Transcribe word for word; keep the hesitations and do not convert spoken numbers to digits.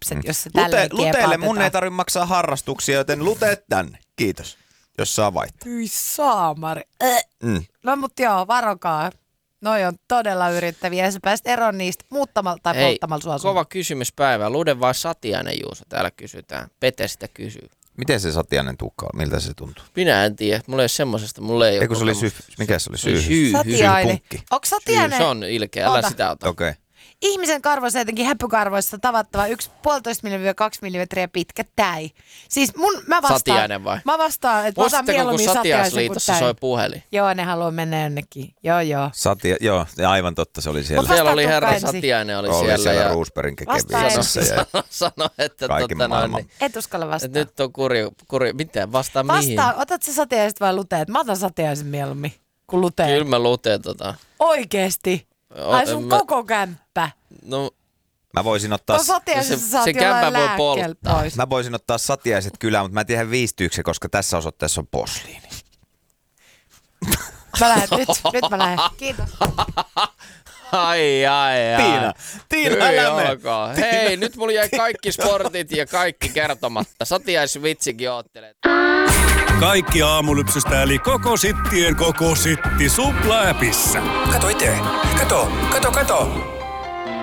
lapset, jos se tälleen Lute, Luteelle mun ei tarvitse maksaa harrastuksia, joten luteet tänne. Kiitos, jos saa vaihtaa. Hyi saamari. Äh. Mm. No mut joo, varokaa. Noi on todella yrittäviä ja sä pääset eroon niistä muuttamalla tai Hei, polttamalla sua kova kysymys päivää. Lude vai Satiainen, Juuso? Täällä kysytään. Pete sitä kysyy. Miten se Satiainen tukka on? Miltä se tuntuu? Minä en tiedä. Mulla ei ole semmosesta. Mulla ei ole. Eikö se oli syy? Mikä se oli syy? Syy. Satiainen. Onko Satiainen? Se on ilkeä. Älä Ota. sitä ota. Okei. Okay. Ihmisen karvoissa jotenkin häppykarvoissa tavattava yksi puolitoista kaksi millimetriä pitkä täi. Siis mun, mä vastaan. Satiainen vai? Mä vastaan, että mä otan Muistatteko, kun mieluummin Satiaisen kuin Satiaisliitossa täi. soi puhelin? Joo, ne haluaa mennä jonnekin. Joo, joo. Satia, joo, aivan totta, se oli siellä. Mut Siellä oli vastaa herra tukka ensin. Satiainen oli, oli siellä. siellä Ja Roosbergin Vastaa kekevissä. ensin. Ja sano, sano, että kaiken totta noin, maailman. niin, Et uskalla vastaa. että nyt on kuri, kuri. Mitä? Vastaa mihin? Vastaa, otat sä Satiaiset vai luteet? Mä otan Satiaisen mieluummin kuin luteet. Kyllä mä luteen tota. Oikeesti? O- Ai sun mä- koko kämppä. No, Mä voisin ottaa, No Satiaisessa se- saat se jollain kämpä voi lääkkeellä polttaa. pois. mä voisin ottaa Satiaiset kylään, mutta mä en tiedä viistyykö se, koska tässä osoitteessa on posliini. Mä lähden nyt, nyt mä lähden. Kiitos. ai, ai, ai. Tiina, Tiina, Hyi älä mene. olkoon. Hei, nyt mulla jäi kaikki sportit ja kaikki kertomatta. Satiaisvitsikin oottelee. Kaikki aamulypsystä eli koko sittien koko sitti Supla-äpissä. Kato itse. Kato, kato, kato.